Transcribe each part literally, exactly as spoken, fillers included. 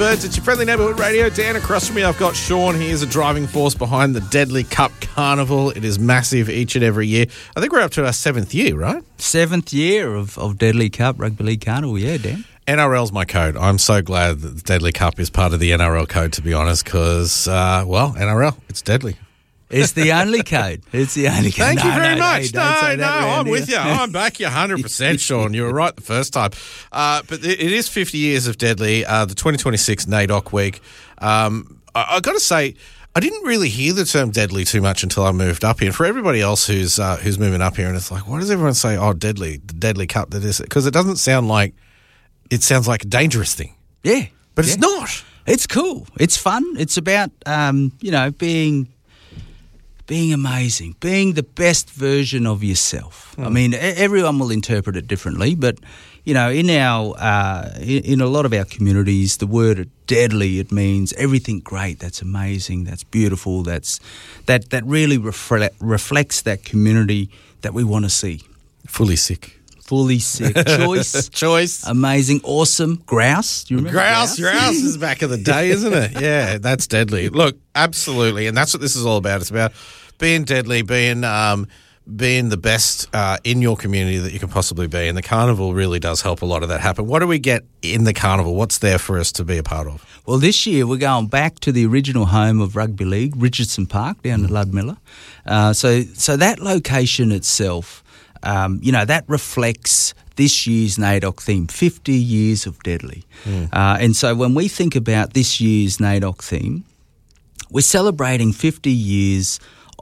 Birds. It's your friendly neighbourhood radio. Dan, across from me, I've got Sean. He is a driving force behind the Deadly Cup Carnival. It is massive each and every year. I think we're up to our seventh year, right? Seventh year of, of Deadly Cup Rugby League Carnival, yeah, Dan. N R L's my code. I'm so glad that the Deadly Cup is part of the N R L code, to be honest, because, uh, well, N R L, it's deadly. It's the only code. It's the only code. Thank no, you very no, much. No, No, no, no, I'm here. with you. I'm back you one hundred percent, Sean. You were right the first time. Uh, but it, it is fifty years of Deadly, uh, the twenty twenty-six NAIDOC week. Um, I, I got to say, I didn't really hear the term Deadly too much until I moved up here. And for everybody else who's uh, who's moving up here, and it's like, why does everyone say, oh, Deadly, the Deadly Cup, that is it? Because it doesn't sound like, it sounds like a dangerous thing. Yeah. But yeah. it's not. It's cool. It's fun. It's about, um, you know, being... Being amazing, being the best version of yourself. Mm. I mean, everyone will interpret it differently, but, you know, in our uh, in, in a lot of our communities, the word deadly, it means everything great, that's amazing, that's beautiful, that's that, that really reflect, reflects that community that we want to see. Fully sick. Fully sick. Choice. Choice. Amazing. Awesome. Grouse. Do you remember Grouse? Grouse? Grouse is back in the day, isn't it? Yeah, that's deadly. Look, absolutely. And that's what this is all about. It's about being deadly, being um, being the best uh, in your community that you can possibly be. And the carnival really does help a lot of that happen. What do we get in the carnival? What's there for us to be a part of? Well, this year we're going back to the original home of rugby league, Richardson Park, down mm. at Ludmilla. Uh, so, so that location itself, um, you know, that reflects this year's NAIDOC theme, fifty years of Deadly. Mm. Uh, and so when we think about this year's NAIDOC theme, we're celebrating fifty years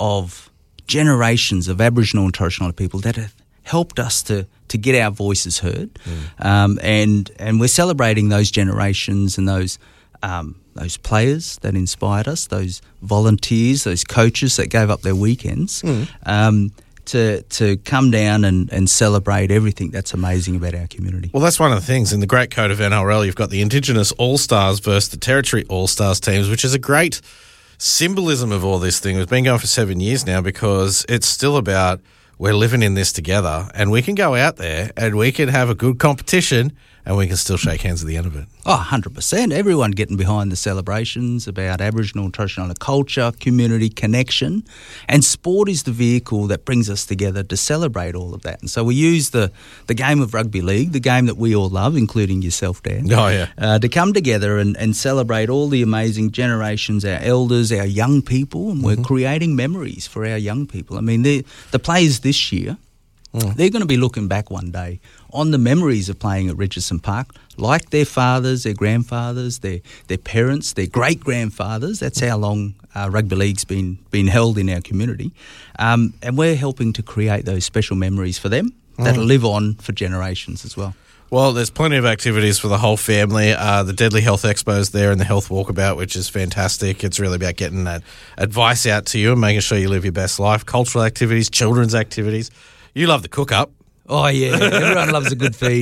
of generations of Aboriginal and Torres Strait Islander people that have helped us to, to get our voices heard. Mm. Um, and and we're celebrating those generations and those um, those players that inspired us, those volunteers, those coaches that gave up their weekends mm. um, to to come down and, and celebrate everything that's amazing about our community. Well, that's one of the things. In the great code of N R L, you've got the Indigenous All-Stars versus the Territory All-Stars teams, which is a great symbolism of all this thing. It's been going for seven years now because it's still about we're living in this together and we can go out there and we can have a good competition and we can still shake hands at the end of it. Oh, one hundred percent. Everyone getting behind the celebrations about Aboriginal and Torres Strait Islander culture, community, connection. And sport is the vehicle that brings us together to celebrate all of that. And so we use the, the game of rugby league, the game that we all love, including yourself, Dan. Oh, yeah. Uh, to come together and, and celebrate all the amazing generations, our elders, our young people. And we're mm-hmm. creating memories for our young people. I mean, the the players this year, mm. they're going to be looking back one day on the memories of playing at Richardson Park, like their fathers, their grandfathers, their their parents, their great-grandfathers. That's how long uh, rugby league's been been held in our community. Um, and we're helping to create those special memories for them mm. that'll live on for generations as well. Well, there's plenty of activities for the whole family. Uh, the Deadly Health Expo's there and the Health Walkabout, which is fantastic. It's really about getting that advice out to you and making sure you live your best life. Cultural activities, children's activities. You love the cook-up. Oh, yeah. Everyone loves a good feed.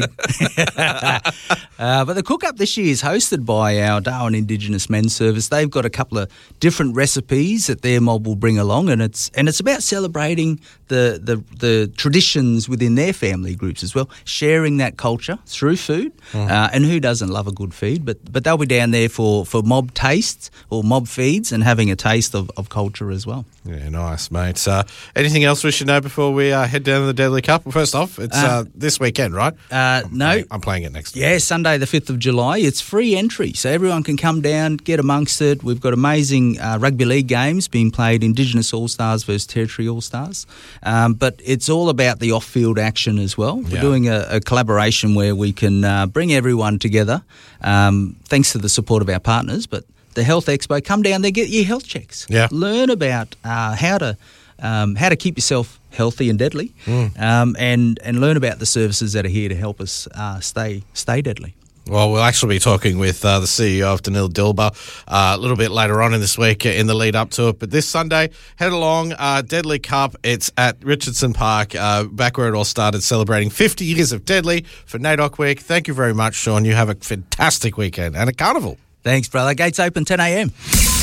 uh, but the cook-up this year is hosted by our Darwin Indigenous Men's Service. They've got a couple of different recipes that their mob will bring along, and it's and it's about celebrating the, the, the traditions within their family groups as well, sharing that culture through food. Mm. Uh, and who doesn't love a good feed? But but they'll be down there for, for mob tastes or mob feeds and having a taste of, of culture as well. Yeah, nice, mate. Uh, anything else we should know before we uh, head down to the Deadly Cup? Well, first off, it's uh, uh, this weekend, right? Uh, I'm no. Playing, I'm playing it next week. Yeah, Sunday the fifth of July. It's free entry, so everyone can come down, get amongst it. We've got amazing uh, rugby league games being played, Indigenous All-Stars versus Territory All-Stars. Um, but it's all about the off-field action as well. We're yeah. doing a, a collaboration where we can uh, bring everyone together, um, thanks to the support of our partners, but the Health Expo, come down there, get your health checks. Yeah. Learn about uh, how to um, how to keep yourself healthy and deadly, mm. um, and and learn about the services that are here to help us uh, stay stay deadly. Well, we'll actually be talking with uh, the C E O of Danil Dilba uh, a little bit later on in this week uh, in the lead up to it. But this Sunday, head along, uh, Deadly Cup. It's at Richardson Park, uh, back where it all started, celebrating fifty years of Deadly for NAIDOC Week. Thank you very much, Sean. You have a fantastic weekend and a carnival. Thanks, brother. Gates open ten a.m.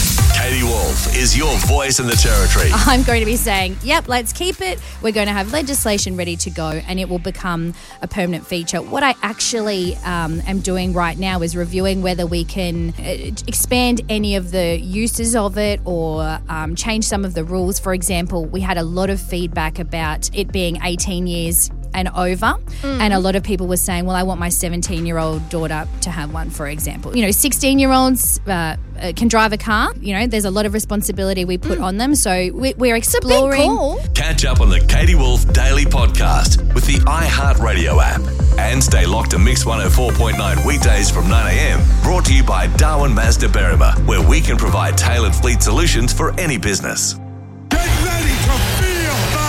Katie Wolf is your voice in the Territory. I'm going to be saying, yep, let's keep it. We're going to have legislation ready to go and it will become a permanent feature. What I actually um, am doing right now is reviewing whether we can uh, expand any of the uses of it or um, change some of the rules. For example, we had a lot of feedback about it being eighteen years and over. Mm. And a lot of people were saying, well, I want my seventeen-year-old daughter to have one, for example. You know, sixteen-year-olds uh, can drive a car. You know, there's a lot of responsibility we put mm. on them. So we, we're exploring. It's a big call. Catch up on the Katie Wolf Daily Podcast with the iHeartRadio app. And stay locked to Mix one oh four point nine weekdays from nine a.m. Brought to you by Darwin Mazda Berrima, where we can provide tailored fleet solutions for any business. Get ready to feel the...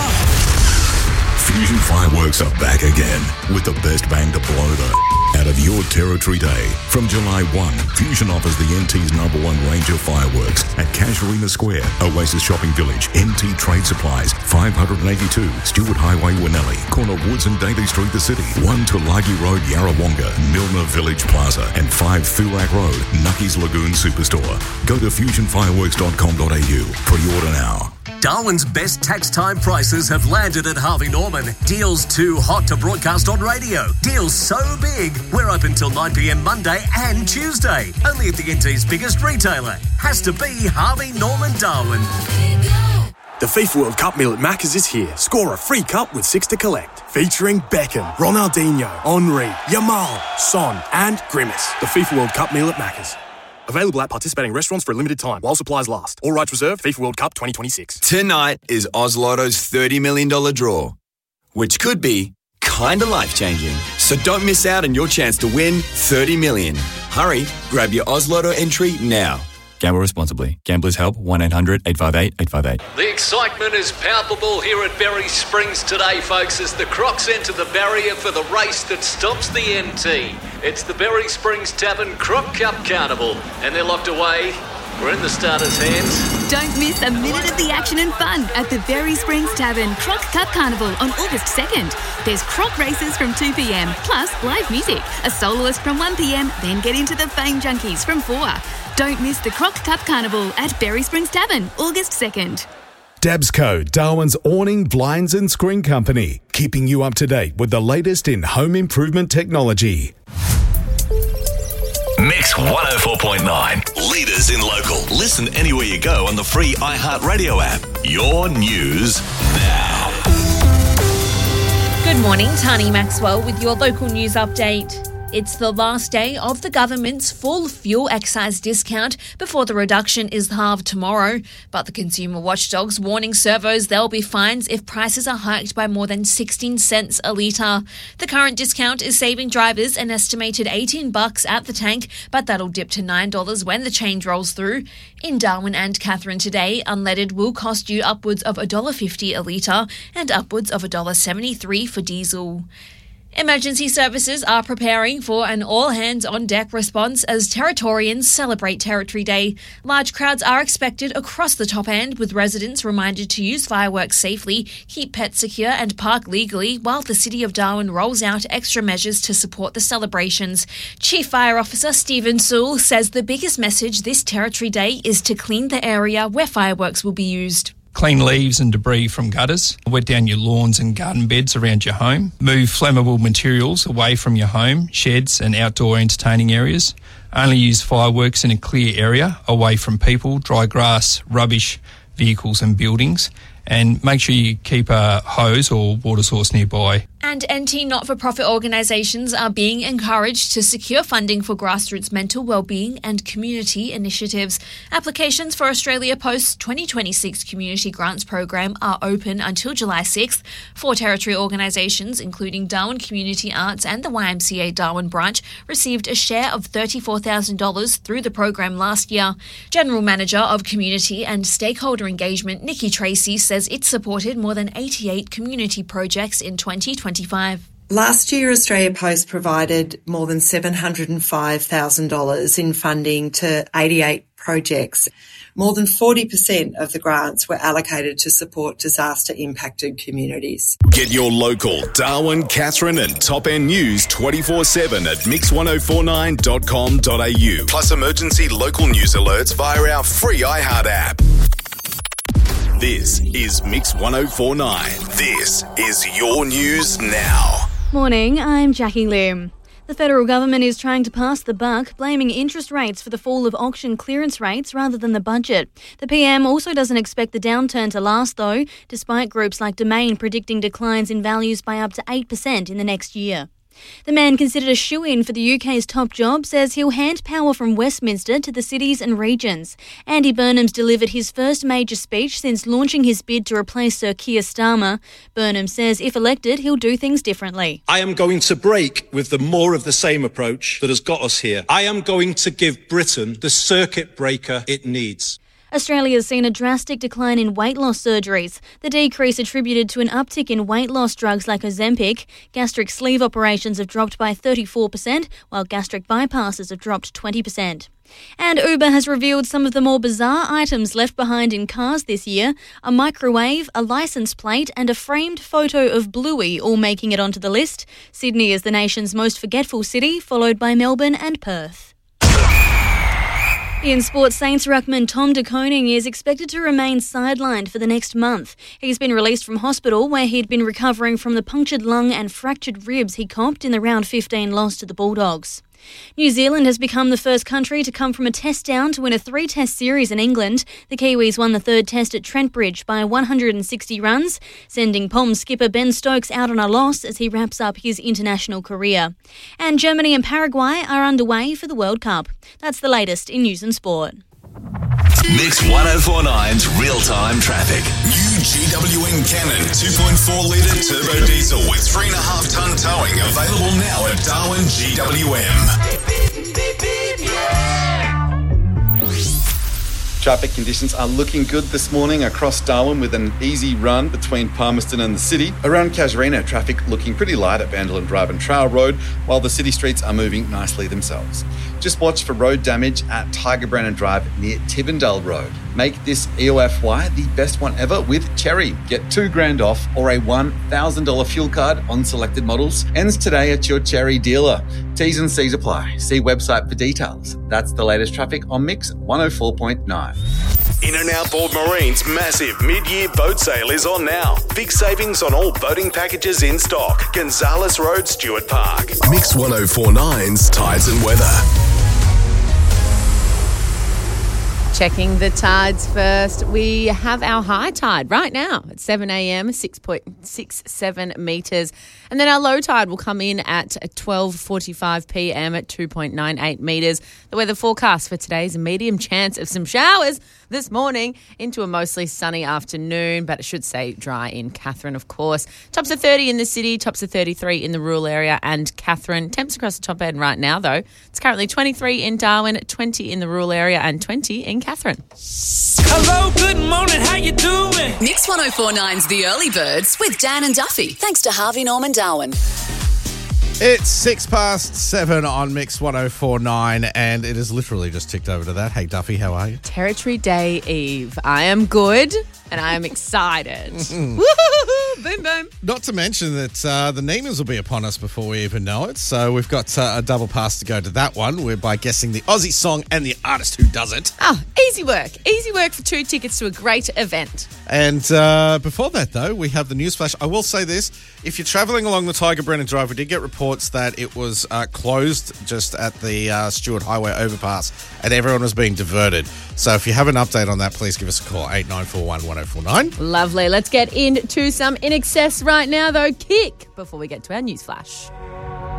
Fusion Fireworks are back again with the best bang to blow the out of your Territory Day. From July first, Fusion offers the N T's number one range of fireworks at Casuarina Square, Oasis Shopping Village, N T Trade Supplies, five eighty-two Stewart Highway, Winnelli, corner Woods and Daly Street, the city, one Tulagi Road, Yarrawonga, Milner Village Plaza, and five Thulak Road, Nucky's Lagoon Superstore. Go to fusion fireworks dot com dot a u. Pre-order now. Darwin's best tax time prices have landed at Harvey Norman. Deals too hot to broadcast on radio. Deals so big, we're open till nine p.m. Monday and Tuesday. Only at the N T's biggest retailer. Has to be Harvey Norman Darwin. The FIFA World Cup meal at Macca's is here. Score a free cup with six to collect. Featuring Beckham, Ronaldinho, Henry, Yamal, Son and Grimace. The FIFA World Cup meal at Macca's. Available at participating restaurants for a limited time while supplies last. All rights reserved. FIFA World Cup twenty twenty-six. Tonight is Oz Lotto's thirty million dollars draw, which could be kinda life-changing. So don't miss out on your chance to win thirty million dollars. Hurry, grab your Oz Lotto entry now. Gamble responsibly. Gamblers Help, one eight hundred eight five eight eight five eight. The excitement is palpable here at Berry Springs today, folks, as the Crocs enter the barrier for the race that stops the N T. It's the Berry Springs Tavern Croc Cup Carnival, and they're locked away. We're in the starters' hands. Don't miss a minute of the action and fun at the Berry Springs Tavern Croc Cup Carnival on August second. There's croc races from two p.m, plus live music, a soloist from one p.m, then get into the Fame Junkies from four. Don't miss the Croc Cup Carnival at Berry Springs Tavern, August second. Dabsco, Darwin's awning, blinds and screen company, keeping you up to date with the latest in home improvement technology. Mix one oh four point nine. Leaders in local. Listen anywhere you go on the free iHeartRadio app. Your news now. Good morning, Tani Maxwell with your local news update. It's the last day of the government's full fuel excise discount before the reduction is halved tomorrow. But the consumer watchdog's warning servos there'll be fines if prices are hiked by more than sixteen cents a litre. The current discount is saving drivers an estimated eighteen bucks at the tank, but that'll dip to nine dollars when the change rolls through. In Darwin and Katherine today, unleaded will cost you upwards of one dollar fifty a litre and upwards of one dollar seventy-three for diesel. Emergency services are preparing for an all-hands-on-deck response as Territorians celebrate Territory Day. Large crowds are expected across the top end, with residents reminded to use fireworks safely, keep pets secure and park legally, while the City of Darwin rolls out extra measures to support the celebrations. Chief Fire Officer Stephen Sewell says the biggest message this Territory Day is to clean the area where fireworks will be used. Clean leaves and debris from gutters, wet down your lawns and garden beds around your home, move flammable materials away from your home, sheds and outdoor entertaining areas. Only use fireworks in a clear area, away from people, dry grass, rubbish, vehicles and buildings. And make sure you keep a hose or water source nearby. And N T not-for-profit organisations are being encouraged to secure funding for grassroots mental wellbeing and community initiatives. Applications for Australia Post's twenty twenty-six Community Grants Program are open until July sixth. Four Territory organisations, including Darwin Community Arts and the Y M C A Darwin branch, received a share of thirty-four thousand dollars through the program last year. General Manager of Community and Stakeholder Engagement, Nikki Tracy, says it supported more than eighty-eight community projects in twenty twenty-five. Last year, Australia Post provided more than seven hundred five thousand dollars in funding to eighty-eight projects. More than forty percent of the grants were allocated to support disaster-impacted communities. Get your local Darwin, Katherine and Top End News twenty-four seven at mix ten forty-nine dot com dot a u. Plus emergency local news alerts via our free iHeart app. This is Mix ten forty-nine. This is your news now. Morning, I'm Jackie Lim. The federal government is trying to pass the buck, blaming interest rates for the fall of auction clearance rates rather than the budget. The P M also doesn't expect the downturn to last, though, despite groups like Domain predicting declines in values by up to eight percent in the next year. The man considered a shoo-in for the U K's top job says he'll hand power from Westminster to the cities and regions. Andy Burnham's delivered his first major speech since launching his bid to replace Sir Keir Starmer. Burnham says if elected, he'll do things differently. I am going to break with the more of the same approach that has got us here. I am going to give Britain the circuit breaker it needs. Australia has seen a drastic decline in weight loss surgeries. The decrease attributed to an uptick in weight loss drugs like Ozempic. Gastric sleeve operations have dropped by thirty-four percent, while gastric bypasses have dropped twenty percent. And Uber has revealed some of the more bizarre items left behind in cars this year. A microwave, a licence plate and a framed photo of Bluey all making it onto the list. Sydney is the nation's most forgetful city, followed by Melbourne and Perth. In sports, Saints ruckman Tom De Koning is expected to remain sidelined for the next month. He's been released from hospital where he'd been recovering from the punctured lung and fractured ribs he copped in the round fifteen loss to the Bulldogs. New Zealand has become the first country to come from a test down to win a three-test series in England. The Kiwis won the third test at Trent Bridge by one hundred sixty runs, sending Poms skipper Ben Stokes out on a loss as he wraps up his international career. And Germany and Paraguay are underway for the World Cup. That's the latest in news and sport. Mix ten forty-nine's real-time traffic. New G W N Cannon two point four litre turbo diesel with three point five tonne towing available now at Darwin G W M. Traffic conditions are looking good this morning across Darwin with an easy run between Palmerston and the city. Around Casuarina, traffic looking pretty light at Vanderlyn Drive and Trail Road, while the city streets are moving nicely themselves. Just watch for road damage at Tiger Brannon Drive near Tivendale Road. Make this E O F Y the best one ever with Cherry. Get two grand off or a one thousand dollars fuel card on selected models. Ends today at your Cherry dealer. T's and C's apply. See website for details. That's the latest traffic on Mix one oh four point nine. In and Outboard Marine's massive mid-year boat sale is on now. Big savings on all boating packages in stock. Gonzales Road, Stuart Park. Mix ten forty-nine's Tides and Weather. Checking the tides first. We have our high tide right now at seven a.m, six point six seven metres. And then our low tide will come in at twelve forty-five p.m. at two point nine eight metres. The weather forecast for today is a medium chance of some showers this morning into a mostly sunny afternoon, but it should stay dry in Katherine, of course. Tops of thirty in the city, tops of thirty-three in the rural area and Katherine. Temps across the top end right now, though. It's currently twenty-three in Darwin, twenty in the rural area and twenty in Katherine. Hello, good morning, how you doing? Mix ten forty-nine's The Early Birds with Dan and Duffy, thanks to Harvey Norman Darwin. It's six past seven on Mix ten forty-nine, and it has literally just ticked over to that. Hey, Duffy, how are you? Territory Day Eve. I am good, and I am excited. Woohoo! Boom, boom. Not to mention that uh, the Neemans will be upon us before we even know it, so we've got uh, a double pass to go to that one. We're by guessing the Aussie song and the artist who does it. Oh, easy work. Easy work for two tickets to a great event. And uh, before that, though, we have the newsflash. I will say this. If you're travelling along the Tiger Brannon Drive, we did get reports that it was uh, closed just at the uh, Stewart Highway overpass and everyone was being diverted. So if you have an update on that, please give us a call, eight nine four one, one oh four nine. Lovely. Let's get into some In Excess right now, though. Kick before we get to our newsflash.